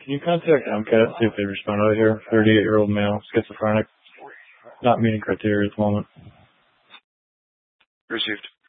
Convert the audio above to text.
Can you contact MCAT, see if they respond out here? 38-year-old male, schizophrenic, not meeting criteria at the moment. Received.